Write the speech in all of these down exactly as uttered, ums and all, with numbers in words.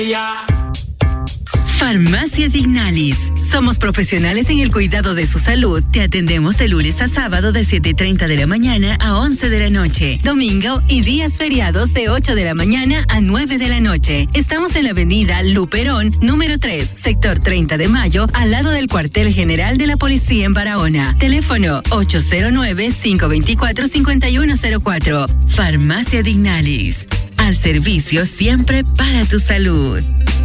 Farmacia Dignalis. Somos profesionales en el cuidado de su salud. Te atendemos de lunes a sábado de siete y treinta de la mañana a once de la noche. Domingo y días feriados de ocho de la mañana a nueve de la noche. Estamos en la avenida Luperón, número tres, sector treinta de mayo, al lado del cuartel general de la policía en Barahona. Teléfono ocho cero nueve, cinco dos cuatro, cinco uno cero cuatro. Farmacia Dignalis. Al servicio siempre para tu salud.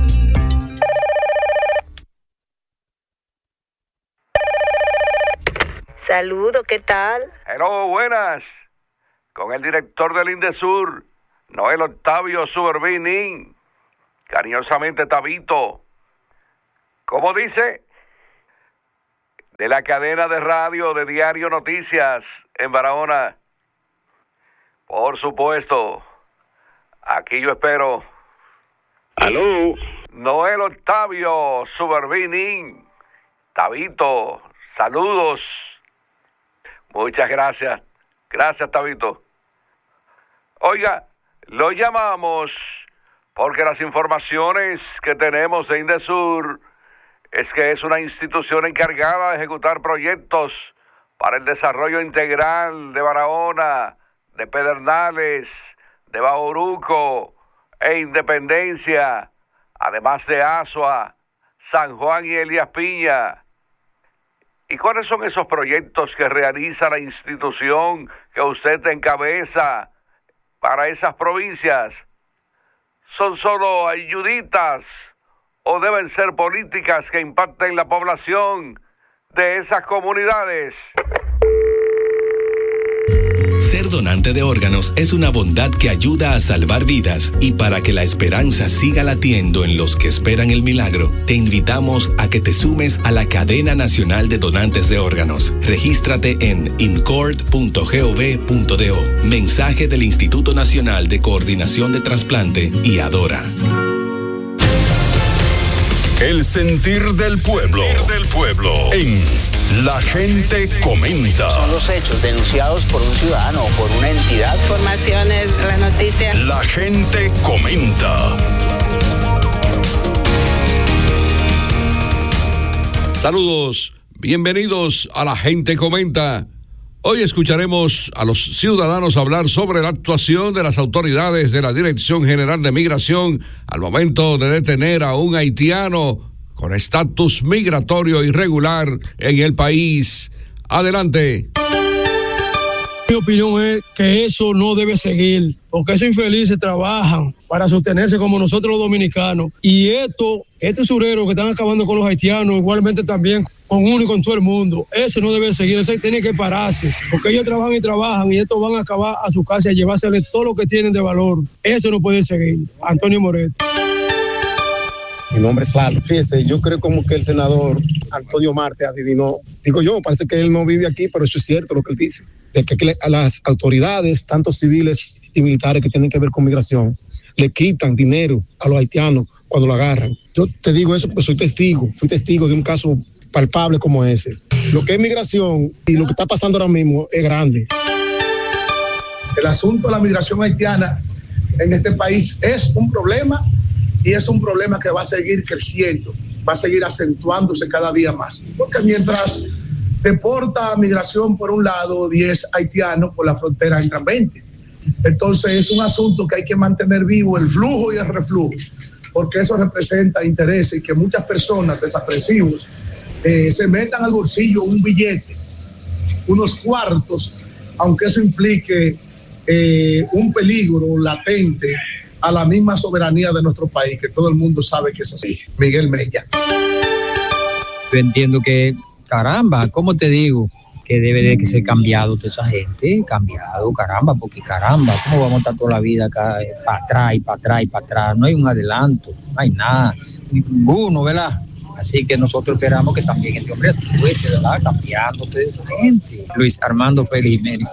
Saludo, ¿qué tal? Hello, buenas. Con el director del Indesur, Noel Octavio Suberbini. Cariñosamente, Tabito. ¿Cómo dice? De la cadena de radio de Diario Noticias en Barahona. Por supuesto. Aquí yo espero. Aló. Noel Octavio Suberbini. Tabito, saludos. Muchas gracias. Gracias, Tabito. Oiga, lo llamamos porque las informaciones que tenemos de Indesur es que es una institución encargada de ejecutar proyectos para el desarrollo integral de Barahona, de Pedernales, de Bauruco e Independencia, además de Azua, San Juan y Elías Piña. ¿Y cuáles son esos proyectos que realiza la institución que usted encabeza para esas provincias? ¿Son solo ayuditas o deben ser políticas que impacten la población de esas comunidades? Ser donante de órganos es una bondad que ayuda a salvar vidas, y para que la esperanza siga latiendo en los que esperan el milagro, te invitamos a que te sumes a la Cadena Nacional de Donantes de Órganos. Regístrate en incord punto gov punto do. Mensaje del Instituto Nacional de Coordinación de Trasplante y Adora. El sentir del pueblo, sentir del pueblo en La Gente Comenta. Son los hechos denunciados por un ciudadano o por una entidad. Informaciones, las noticias. La Gente Comenta. Saludos, bienvenidos a La Gente Comenta. Hoy escucharemos a los ciudadanos hablar sobre la actuación de las autoridades de la Dirección General de Migración al momento de detener a un haitiano con estatus migratorio irregular en el país. Adelante. Mi opinión es que eso no debe seguir, porque esos infelices trabajan para sostenerse como nosotros los dominicanos. Y esto, estos usureros que están acabando con los haitianos, igualmente también con uno y con todo el mundo, eso no debe seguir, eso tiene que pararse, porque ellos trabajan y trabajan y estos van a acabar a su casa y a llevársele todo lo que tienen de valor. Eso no puede seguir. Antonio Moret. Mi nombre es Lalo. Fíjese, yo creo como que el senador Antonio Marte adivinó. Digo yo, parece que él no vive aquí, pero eso es cierto lo que él dice. De que a las autoridades, tanto civiles y militares que tienen que ver con migración, le quitan dinero a los haitianos cuando lo agarran. Yo te digo eso porque soy testigo, fui testigo de un caso palpable como ese. Lo que es migración y lo que está pasando ahora mismo es grande. El asunto de la migración haitiana en este país es un problema, y es un problema que va a seguir creciendo, va a seguir acentuándose cada día más. Porque mientras deporta migración por un lado, diez haitianos por la frontera entran veinte. Entonces es un asunto que hay que mantener vivo, el flujo y el reflujo, porque eso representa intereses y que muchas personas desaprensivos eh, se metan al bolsillo un billete, unos cuartos, aunque eso implique eh, un peligro latente a la misma soberanía de nuestro país, que todo el mundo sabe que es así. Miguel Mella. Yo entiendo que, caramba, ¿cómo te digo? Que debe de ser cambiado toda esa gente, cambiado, caramba, porque caramba, ¿cómo vamos a estar toda la vida acá, eh, para atrás y para atrás y para atrás? No hay un adelanto, no hay nada, ninguno, ¿verdad? Así que nosotros esperamos que también este hombre estuviese, ¿verdad?, cambiando toda esa gente. Luis Armando felizmente.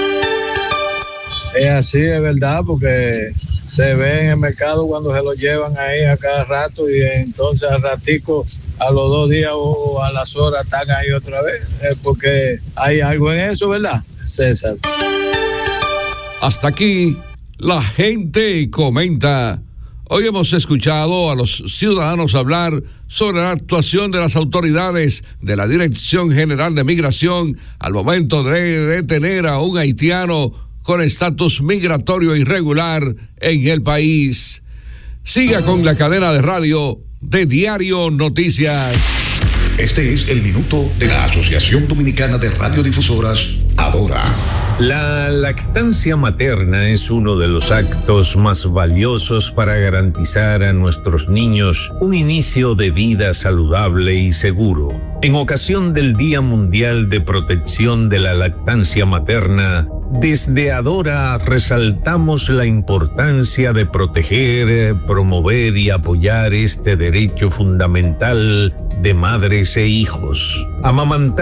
Es así, es verdad, porque se ve en el mercado cuando se lo llevan ahí a cada rato y entonces al ratico, a los dos días o a las horas están ahí otra vez, es porque hay algo en eso, ¿verdad, César? Hasta aquí, La Gente Comenta. Hoy hemos escuchado a los ciudadanos hablar sobre la actuación de las autoridades de la Dirección General de Migración al momento de detener a un haitiano con estatus migratorio irregular en el país. Siga con la cadena de radio de Diario Noticias. Este es el minuto de la Asociación Dominicana de Radiodifusoras, Adora. La lactancia materna es uno de los actos más valiosos para garantizar a nuestros niños un inicio de vida saludable y seguro. En ocasión del Día Mundial de Protección de la Lactancia Materna, desde Adora resaltamos la importancia de proteger, promover y apoyar este derecho fundamental de madres e hijos. Amamantar